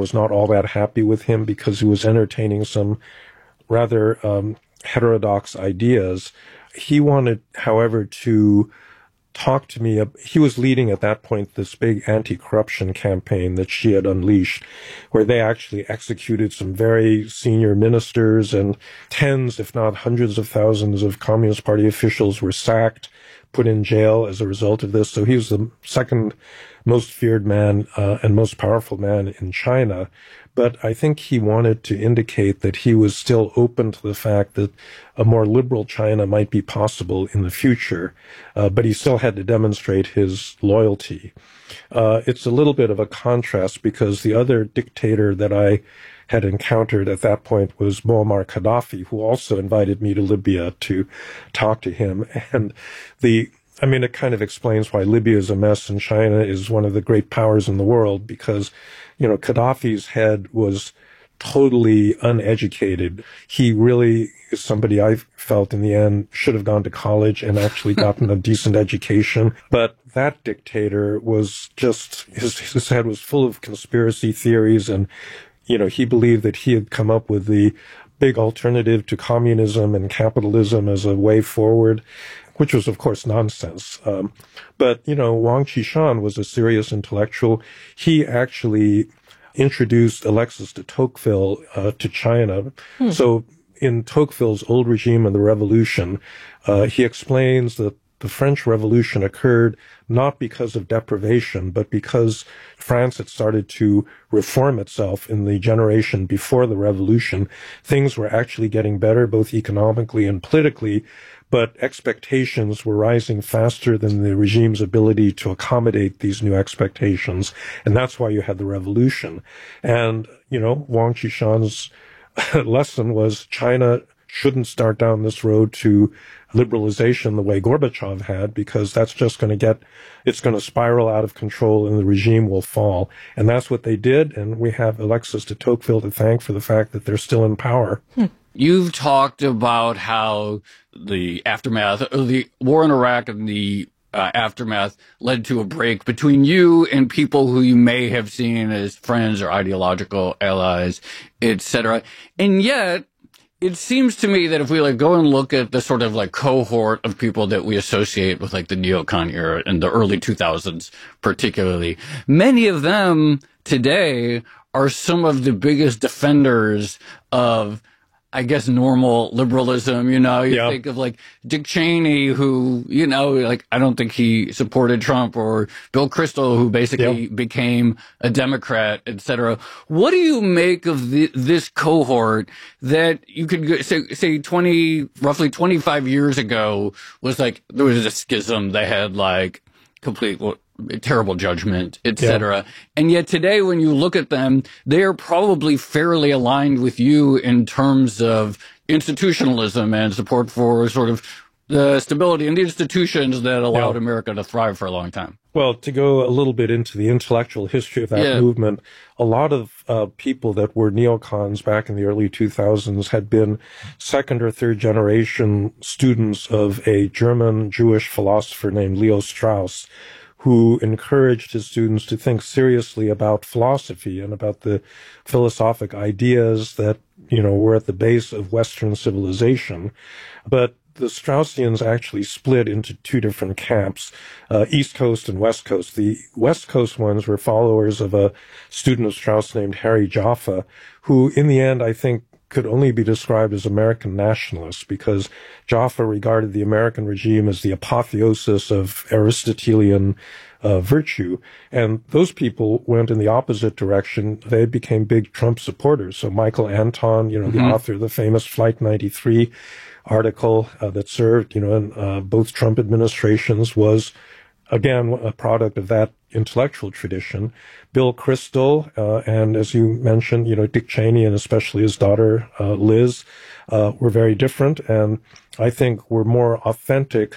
was not all that happy with him because he was entertaining some rather heterodox ideas. He wanted, however, to talk to me. He was leading at that point this big anti-corruption campaign that Xi had unleashed, where they actually executed some very senior ministers, and tens, if not hundreds of thousands of Communist Party officials were sacked, put in jail as a result of this. So he was the second most feared man and most powerful man in China. But I think he wanted to indicate that he was still open to the fact that a more liberal China might be possible in the future, but he still had to demonstrate his loyalty. It's a little bit of a contrast because the other dictator that I had encountered at that point was Muammar Gaddafi, who also invited me to Libya to talk to him. And it kind of explains why Libya is a mess and China is one of the great powers in the world because, Gaddafi's head was totally uneducated. He really is somebody I felt in the end should have gone to college and actually gotten a decent education. But that dictator was just, his head was full of conspiracy theories and, he believed that he had come up with the big alternative to communism and capitalism as a way forward, which was, of course, nonsense. But Wang Qishan was a serious intellectual. He actually introduced Alexis de Tocqueville to China. So in Tocqueville's Old Regime and the Revolution, he explains that the French Revolution occurred not because of deprivation, but because France had started to reform itself in the generation before the revolution. Things were actually getting better, both economically and politically, but expectations were rising faster than the regime's ability to accommodate these new expectations. And that's why you had the revolution. And, Wang Qishan's lesson was China shouldn't start down this road to liberalization the way Gorbachev had, because that's just it's going to spiral out of control and the regime will fall. And that's what they did. And we have Alexis de Tocqueville to thank for the fact that they're still in power. You've talked about how the aftermath of the war in Iraq and the aftermath led to a break between you and people who you may have seen as friends or ideological allies, etc. And yet, it seems to me that if we go and look at the sort of cohort of people that we associate with the neocon era in the early 2000s particularly, many of them today are some of the biggest defenders of, I guess, normal liberalism. You think of Dick Cheney, who, I don't think he supported Trump, or Bill Kristol, who basically became a Democrat, etc. What do you make of this cohort that you could say roughly 25 years ago was there was a schism? They had complete terrible judgment, etc. And yet today, when you look at them, they are probably fairly aligned with you in terms of institutionalism and support for sort of the stability and the institutions that allowed America to thrive for a long time. Well, to go a little bit into the intellectual history of that movement, a lot of people that were neocons back in the early 2000s had been second or third generation students of a German Jewish philosopher named Leo Strauss, who encouraged his students to think seriously about philosophy and about the philosophic ideas that, were at the base of Western civilization. But the Straussians actually split into two different camps, East Coast and West Coast. The West Coast ones were followers of a student of Strauss named Harry Jaffa, who in the end, I think, could only be described as American nationalists, because Jaffa regarded the American regime as the apotheosis of Aristotelian virtue. And those people went in the opposite direction. They became big Trump supporters. So Michael Anton, the author of the famous Flight 93 article that served, in both Trump administrations, was again a product of that intellectual tradition. Bill Kristol, and as you mentioned, Dick Cheney and especially his daughter, Liz, were very different. And I think were more authentic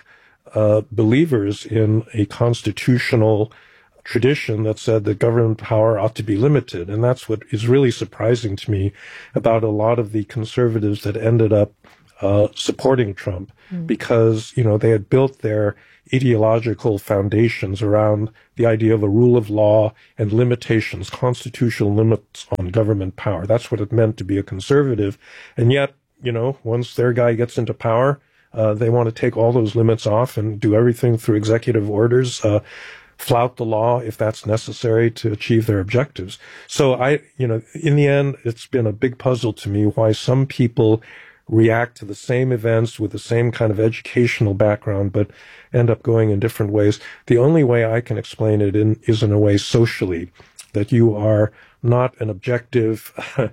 believers in a constitutional tradition that said that government power ought to be limited. And that's what is really surprising to me about a lot of the conservatives that ended up supporting Trump because, they had built their ideological foundations around the idea of a rule of law and limitations, constitutional limits on government power. That's what it meant to be a conservative. And yet, once their guy gets into power, they want to take all those limits off and do everything through executive orders, flout the law if that's necessary to achieve their objectives. So in the end, it's been a big puzzle to me why some people react to the same events with the same kind of educational background, but end up going in different ways. The only way I can explain it is in a way socially, that you are not an objective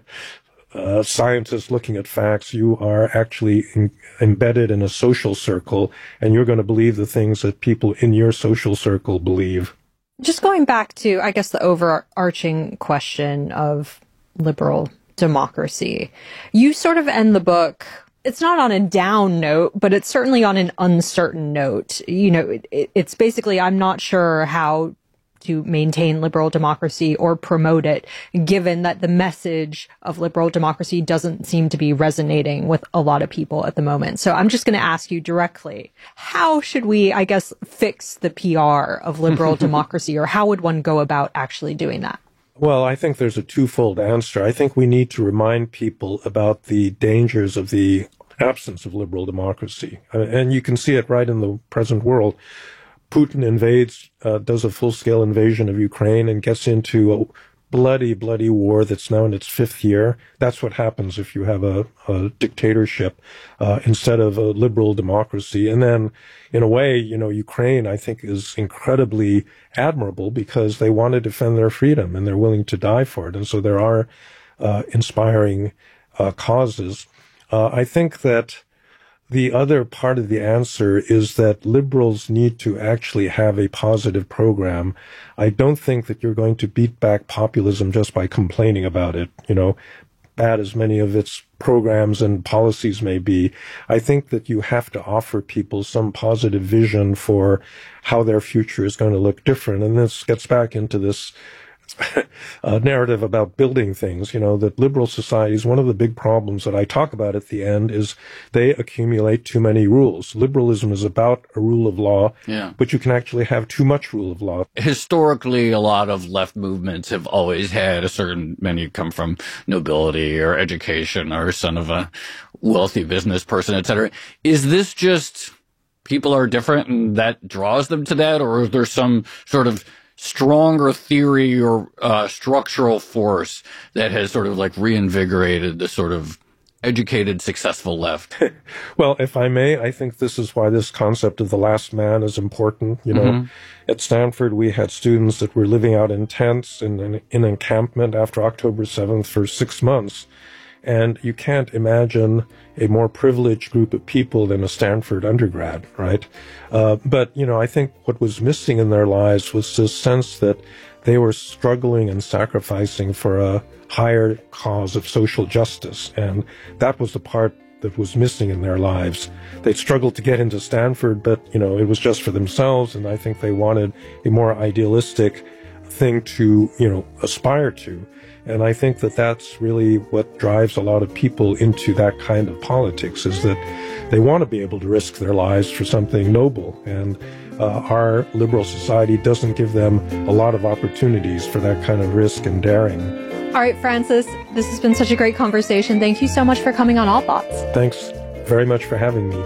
scientist looking at facts. You are actually embedded in a social circle, and you're going to believe the things that people in your social circle believe. Just going back to, I guess, the overarching question of liberal democracy. You sort of end the book, it's not on a down note, but it's certainly on an uncertain note. It's basically, I'm not sure how to maintain liberal democracy or promote it, given that the message of liberal democracy doesn't seem to be resonating with a lot of people at the moment. So I'm just going to ask you directly, how should we, I guess, fix the PR of liberal democracy, or how would one go about actually doing that? Well, I think there's a twofold answer. I think we need to remind people about the dangers of the absence of liberal democracy. And you can see it right in the present world. Putin invades, does a full-scale invasion of Ukraine and gets into a bloody, bloody war that's now in its fifth year. That's what happens if you have a dictatorship instead of a liberal democracy. And then, in a way, Ukraine, I think, is incredibly admirable because they want to defend their freedom and they're willing to die for it. And so there are inspiring causes. I think that the other part of the answer is that liberals need to actually have a positive program. I don't think that you're going to beat back populism just by complaining about it, bad as many of its programs and policies may be. I think that you have to offer people some positive vision for how their future is going to look different. And this gets back into this narrative about building things, that liberal societies, one of the big problems that I talk about at the end is they accumulate too many rules. Liberalism is about a rule of law, but you can actually have too much rule of law. Historically, a lot of left movements have always had many come from nobility or education or son of a wealthy business person, etc. Is this just people are different and that draws them to that, or is there some sort of stronger theory or structural force that has sort of like reinvigorated the sort of educated, successful left? Well, if I may, I think this is why this concept of the last man is important. At Stanford, we had students that were living out in tents in an encampment after October 7th for 6 months. And you can't imagine a more privileged group of people than a Stanford undergrad, right? But I think what was missing in their lives was this sense that they were struggling and sacrificing for a higher cause of social justice. And that was the part that was missing in their lives. They struggled to get into Stanford, but, it was just for themselves. And I think they wanted a more idealistic thing to, aspire to. And I think that that's really what drives a lot of people into that kind of politics, is that they want to be able to risk their lives for something noble. And our liberal society doesn't give them a lot of opportunities for that kind of risk and daring. All right, Francis, this has been such a great conversation. Thank you so much for coming on Odd Lots. Thanks very much for having me.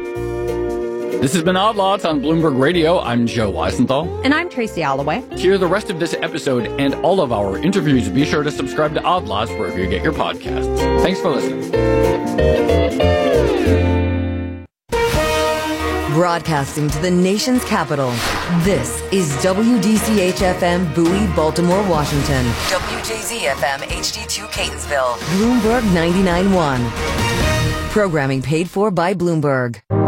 This has been Odd Lots on Bloomberg Radio. I'm Joe Weisenthal. And I'm Tracy Alloway. To hear the rest of this episode and all of our interviews, be sure to subscribe to Odd Lots wherever you get your podcasts. Thanks for listening. Broadcasting to the nation's capital, this is WDCH-FM Bowie, Baltimore, Washington. WJZ-FM HD2 Catonsville. Bloomberg 99.1. Programming paid for by Bloomberg.